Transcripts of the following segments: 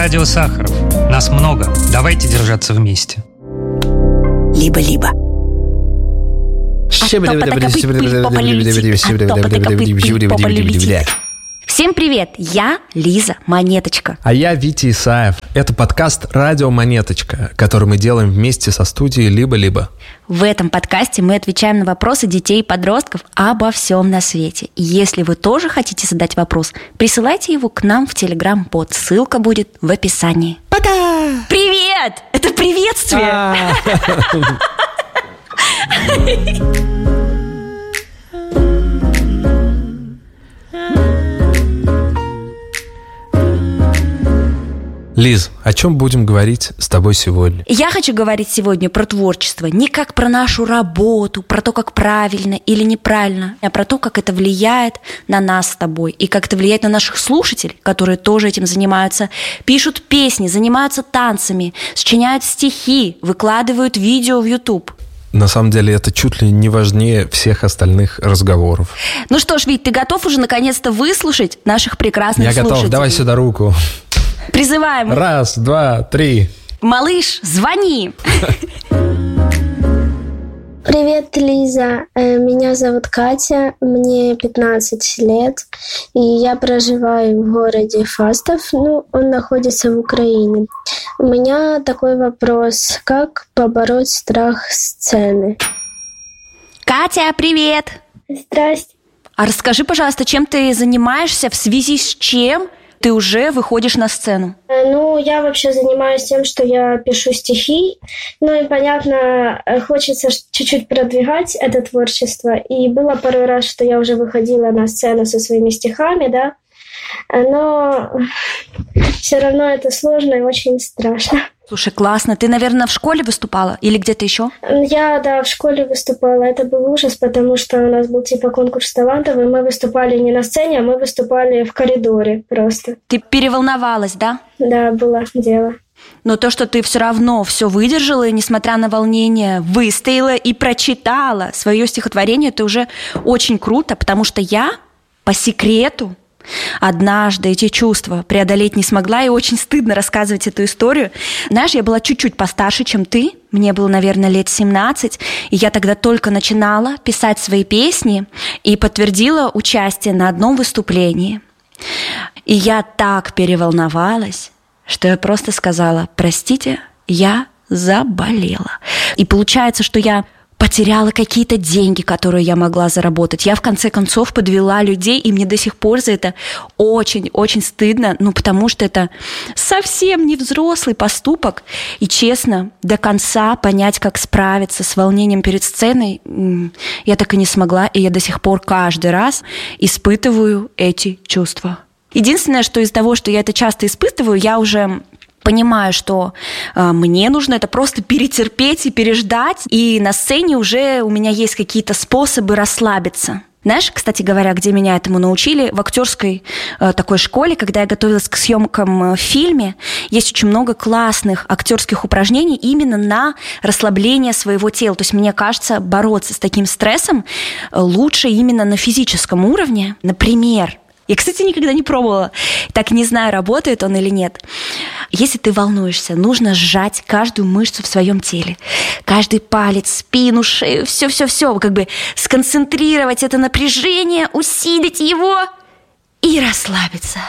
радио Сахаров. Нас много. Давайте держаться вместе. Либо-либо. Всем привет, я Лиза Монеточка. А я Витя Исаев. Это подкаст «Радио Монеточка», который мы делаем вместе со студией «Либо-либо». В этом подкасте мы отвечаем на вопросы детей и подростков обо всем на свете. И если вы тоже хотите задать вопрос, присылайте его к нам в Telegram-бот. Ссылка будет в описании. Пока! Привет! Это приветствие! Лиз, о чем будем говорить с тобой сегодня? Я хочу говорить сегодня про творчество. Не как про нашу работу, про то, как правильно или неправильно, а про то, как это влияет на нас с тобой. И как это влияет на наших слушателей, которые тоже этим занимаются. Пишут песни, занимаются танцами, сочиняют стихи, выкладывают видео в YouTube. На самом деле это чуть ли не важнее всех остальных разговоров. Ну что ж, Вить, ты готов уже наконец-то выслушать наших прекрасных слушателей? Я готов, давай сюда руку. Призываем. 1, 2, 3. Малыш, звони. Привет, Лиза. Меня зовут Катя, мне 15 лет, и я проживаю в городе Фастов, он находится в Украине. У меня такой вопрос: как побороть страх сцены? Катя, привет. Здрасте. А расскажи, пожалуйста, чем ты занимаешься, в связи с чем ты уже выходишь на сцену? Я вообще занимаюсь тем, что я пишу стихи. И, понятно, хочется чуть-чуть продвигать это творчество. И было пару раз, что я уже выходила на сцену со своими стихами, да. Но все равно это сложно и очень страшно. Слушай, классно. Ты, наверное, в школе выступала или где-то еще? Я, в школе выступала. Это был ужас, потому что у нас был конкурс талантов, и мы выступали не на сцене, а мы выступали в коридоре просто. Ты переволновалась, да? Да, было дело. Но то, что ты все равно все выдержала, и, несмотря на волнение, выстояла и прочитала свое стихотворение, это уже очень круто, потому что я, по секрету, однажды эти чувства преодолеть не смогла, и очень стыдно рассказывать эту историю. Знаешь, я была чуть-чуть постарше, чем ты. Мне было, наверное, лет 17, и я тогда только начинала писать свои песни и подтвердила участие на одном выступлении. И я так переволновалась, что я просто сказала: простите, я заболела. И получается, что я потеряла какие-то деньги, которые я могла заработать. Я, в конце концов, подвела людей, и мне до сих пор за это очень-очень стыдно, потому что это совсем не взрослый поступок. И, честно, до конца понять, как справиться с волнением перед сценой, я так и не смогла, и я до сих пор каждый раз испытываю эти чувства. Единственное, что из того, что я это часто испытываю, я уже понимаю, что мне нужно это просто перетерпеть и переждать, и на сцене уже у меня есть какие-то способы расслабиться. Знаешь, кстати говоря, где меня этому научили? В актерской такой школе, когда я готовилась к съемкам в фильме, есть очень много классных актерских упражнений именно на расслабление своего тела. То есть, мне кажется, бороться с таким стрессом лучше именно на физическом уровне. Например, я, кстати, никогда не пробовала, так не знаю, работает он или нет. Если ты волнуешься, нужно сжать каждую мышцу в своем теле. Каждый палец, спину, шею, все-все-все. Сконцентрировать это напряжение, усилить его и расслабиться.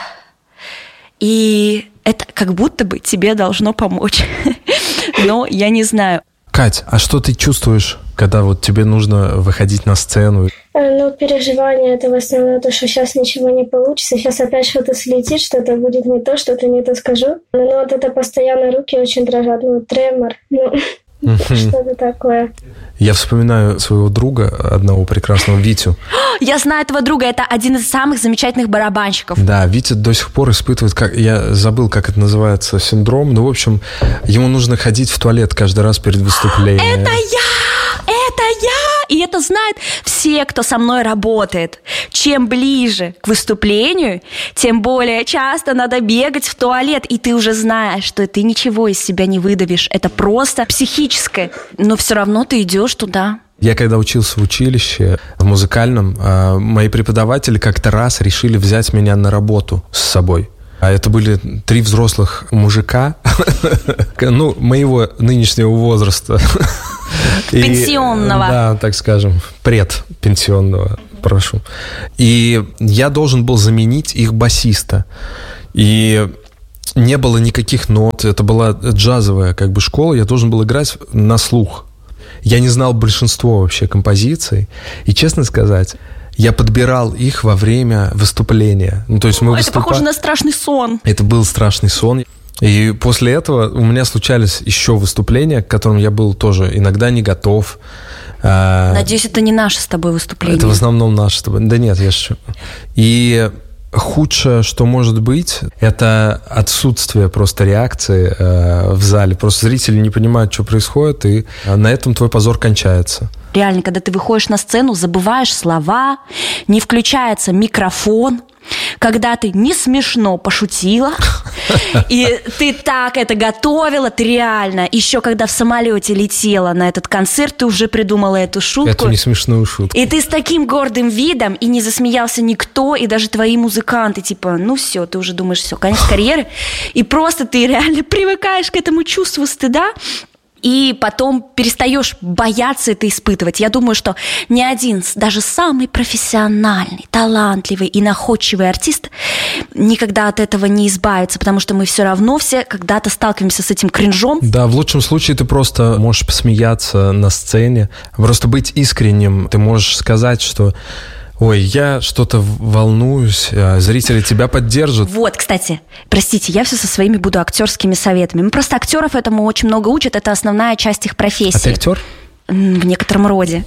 И это как будто бы тебе должно помочь. Но я не знаю. Кать, а что ты чувствуешь, когда тебе нужно выходить на сцену? Переживания — это в основном то, что сейчас ничего не получится, сейчас опять что-то слетит, что-то будет не то, что-то не то скажу. Это постоянно руки очень дрожат, тремор, что-то такое. Я вспоминаю своего друга, одного прекрасного Витю. Я знаю этого друга, это один из самых замечательных барабанщиков. Да, Витя до сих пор испытывает, я забыл, как это называется, синдром. В общем, ему нужно ходить в туалет каждый раз перед выступлением. Это я! И это знают все, кто со мной работает. Чем ближе к выступлению, тем более часто надо бегать в туалет. И ты уже знаешь, что ты ничего из себя не выдавишь. Это просто психическое. Но все равно ты идешь туда. Я когда учился в училище, в музыкальном, мои преподаватели как-то раз решили взять меня на работу с собой. А это были 3 взрослых мужика, ну, моего нынешнего возраста. Пенсионного. Да, так скажем, предпенсионного, прошу. И я должен был заменить их басиста. И не было никаких нот, это была джазовая как бы школа, я должен был играть на слух. Я не знал большинство вообще композиций, и, честно сказать, я подбирал их во время выступления. Ну, то есть мы это похоже на страшный сон. Это был страшный сон. И после этого у меня случались еще выступления, к которым я был тоже иногда не готов. Надеюсь, это не наше с тобой выступление. Это в основном наше с тобой. Да нет, я шучу. И худшее, что может быть, это отсутствие просто реакции в зале. Просто зрители не понимают, что происходит, и на этом твой позор кончается. Реально, когда ты выходишь на сцену, забываешь слова, не включается микрофон, когда ты не смешно пошутила, и ты так это готовила, ты реально, еще когда в самолете летела на этот концерт, ты уже придумала эту шутку. Эту несмешную шутку. И ты с таким гордым видом, и не засмеялся никто, и даже твои музыканты, типа, ну все, ты уже думаешь, все, конец карьеры, и просто ты реально привыкаешь к этому чувству стыда, и потом перестаешь бояться это испытывать. Я думаю, что ни один, даже самый профессиональный, талантливый и находчивый артист никогда от этого не избавится, потому что мы все равно все когда-то сталкиваемся с этим кринжом. Да, в лучшем случае ты просто можешь посмеяться на сцене, просто быть искренним. Ты можешь сказать, что ой, я что-то волнуюсь, зрители тебя поддержат. Вот, кстати, простите, я все со своими буду актерскими советами. Просто актеров этому очень много учат, это основная часть их профессии. А ты актер? В некотором роде.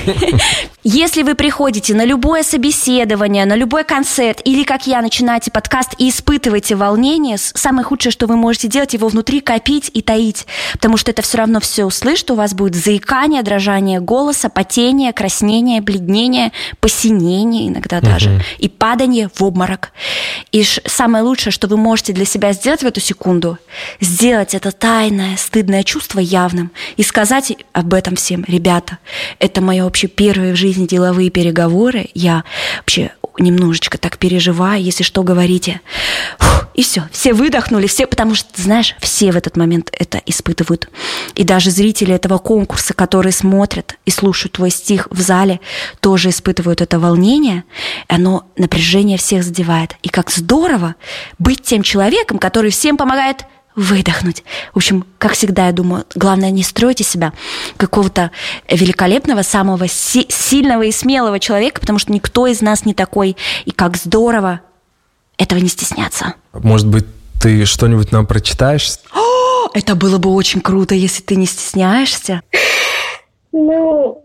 Если вы приходите на любое собеседование, на любой концерт, или, как я, начинаете подкаст и испытываете волнение, самое худшее, что вы можете делать, его внутри копить и таить, потому что это все равно все услышит, у вас будет заикание, дрожание голоса, потение, краснение, бледнение, посинение иногда даже, и падание в обморок. И самое лучшее, что вы можете для себя сделать в эту секунду, сделать это тайное, стыдное чувство явным и сказать об этом всем: ребята, это мои вообще первые в жизни деловые переговоры, я вообще немножечко так переживаю, если что, говорите. И все выдохнули, все, потому что, знаешь, все в этот момент это испытывают. И даже зрители этого конкурса, которые смотрят и слушают твой стих в зале, тоже испытывают это волнение, и оно напряжение всех задевает. И как здорово быть тем человеком, который всем помогает выдохнуть. В общем, как всегда, я думаю, главное, не стройте себя какого-то великолепного, самого сильного и смелого человека, потому что никто из нас не такой. И как здорово этого не стесняться. Может быть, ты что-нибудь нам прочитаешь? О, это было бы очень круто, если ты не стесняешься. Ну,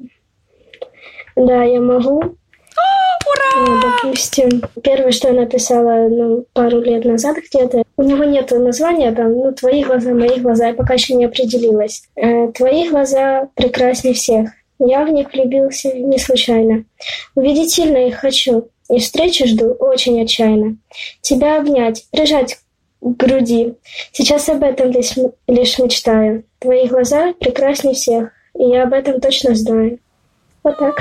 да, я могу. Ура! Ну, допустим, первое, что я написала пару лет назад где-то, у него нет названия, там, твои глаза, мои глаза, я пока еще не определилась. Твои глаза прекраснее всех. Я в них влюбился не случайно. Увидеть сильно их хочу, и встречу жду очень отчаянно. Тебя обнять, прижать к груди. Сейчас об этом лишь мечтаю. Твои глаза прекраснее всех, и я об этом точно знаю. Вот так.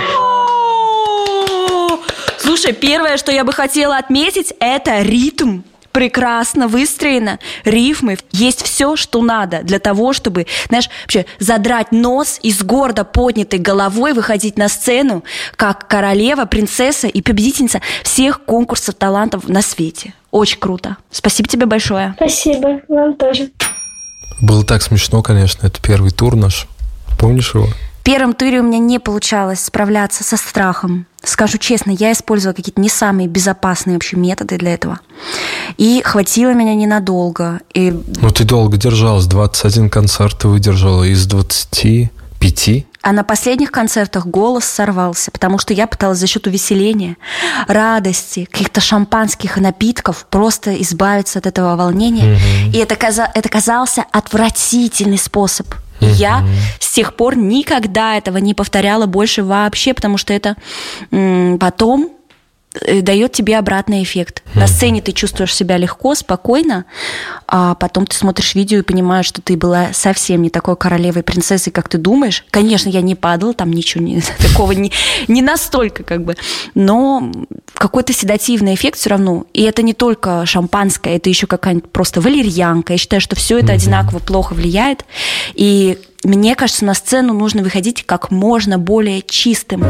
Слушай, первое, что я бы хотела отметить, это ритм. Прекрасно выстроено, рифмы. Есть все, что надо для того, чтобы, знаешь, вообще задрать нос и с гордо поднятой головой выходить на сцену как королева, принцесса и победительница всех конкурсов талантов на свете. Очень круто. Спасибо тебе большое. Спасибо, вам тоже. Было так смешно, конечно. Это первый тур наш. Помнишь его? В первом туре у меня не получалось справляться со страхом. Скажу честно, я использовала какие-то не самые безопасные вообще методы для этого. И хватило меня ненадолго. Ну, ты долго держалась. 21 концерт ты выдержала из 25. А на последних концертах голос сорвался, потому что я пыталась за счет увеселения, радости, каких-то шампанских напитков просто избавиться от этого волнения. И это казался отвратительный способ. И я с тех пор никогда этого не повторяла больше вообще, потому что это потом дает тебе обратный эффект. На сцене ты чувствуешь себя легко, спокойно, а потом ты смотришь видео и понимаешь, что ты была совсем не такой королевой, принцессой, как ты думаешь. Конечно, я не падала, там ничего такого не настолько как бы, но какой-то седативный эффект все равно. И это не только шампанское, это еще какая-нибудь просто валерьянка. Я считаю, что все это одинаково плохо влияет. И мне кажется, на сцену нужно выходить как можно более чистым.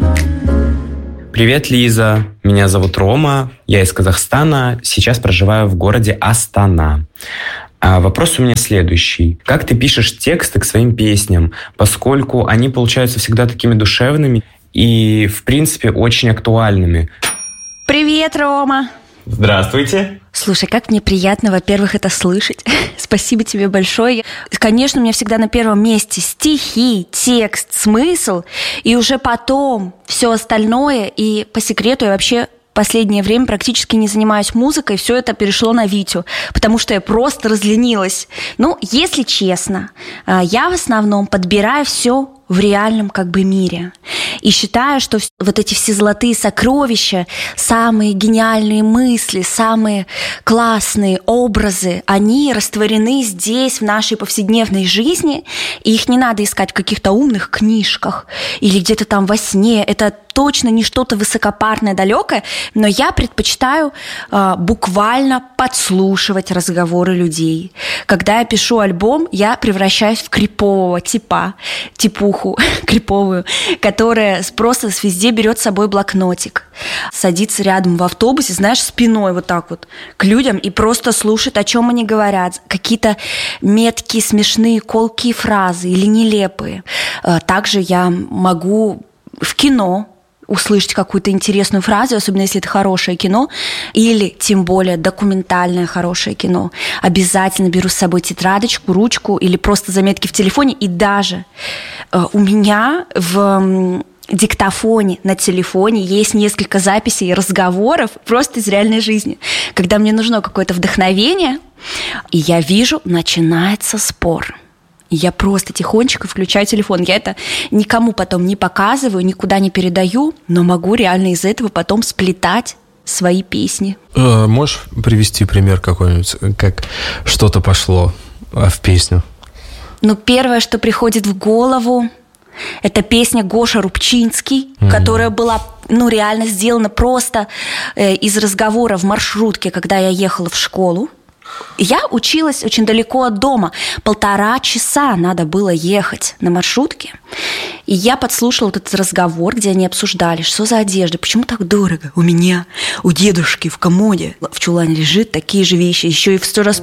Привет, Лиза. Меня зовут Рома. Я из Казахстана. Сейчас проживаю в городе Астана. Вопрос у меня следующий. Как ты пишешь тексты к своим песням, поскольку они получаются всегда такими душевными и, в принципе, очень актуальными? Привет, Рома. Здравствуйте. Слушай, как мне приятно, во-первых, это слышать. Спасибо тебе большое. Конечно, у меня всегда на первом месте стихи, текст, смысл, и уже потом все остальное. И по секрету я вообще в последнее время практически не занимаюсь музыкой, все это перешло на Витю, потому что я просто разленилась. Ну, если честно, я в основном подбираю все в реальном как бы мире. И считаю, что вот эти все золотые сокровища, самые гениальные мысли, самые классные образы, они растворены здесь, в нашей повседневной жизни, и их не надо искать в каких-то умных книжках или где-то там во сне. Это точно не что-то высокопарное, далекое, но я предпочитаю буквально подслушивать разговоры людей. Когда я пишу альбом, я превращаюсь в крипового типуху криповую, которая просто везде берет с собой блокнотик, садится рядом в автобусе, знаешь, спиной вот так вот к людям и просто слушает, о чем они говорят, какие-то меткие, смешные, колкие фразы или нелепые. Также я могу в кино услышать какую-то интересную фразу, особенно если это хорошее кино, или тем более документальное хорошее кино. Обязательно беру с собой тетрадочку, ручку или просто заметки в телефоне. И даже у меня в диктофоне на телефоне есть несколько записей разговоров просто из реальной жизни. Когда мне нужно какое-то вдохновение, и я вижу, начинается спор. Я просто тихонечко включаю телефон. Я это никому потом не показываю, никуда не передаю, но могу реально из этого потом сплетать свои песни. Можешь привести пример какой-нибудь, как что-то пошло в песню? Ну, первое, что приходит в голову, это песня Гоша Рубчинский, которая была, реально сделана просто из разговора в маршрутке, когда я ехала в школу. Я училась очень далеко от дома. 1,5 часа надо было ехать на маршрутке. И я подслушала вот этот разговор, где они обсуждали, что за одежда, почему так дорого. У меня, у дедушки в комоде в чулане лежит такие же вещи, еще и в 100 раз